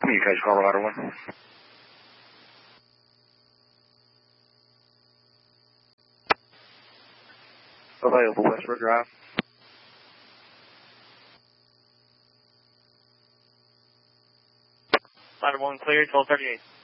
You guys Colorado 1. Available Westbrook Drive. Ladder 1 clear, 1238.